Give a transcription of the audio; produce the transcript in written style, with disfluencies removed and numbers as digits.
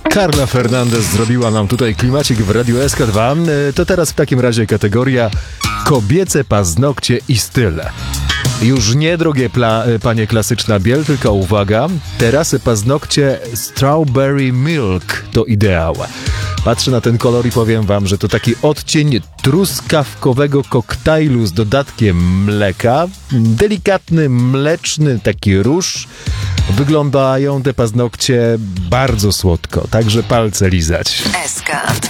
Carla Fernandez zrobiła nam tutaj klimacik w Radiu SK2. To teraz w takim razie kategoria kobiece paznokcie i style. Już nie, drogie panie klasyczna biel, tylko uwaga, teraz paznokcie Strawberry Milk to ideał. Patrzę na ten kolor i powiem wam, że to taki odcień truskawkowego koktajlu z dodatkiem mleka. Delikatny, mleczny taki róż. Wyglądają te paznokcie bardzo słodko, także palce lizać. SK.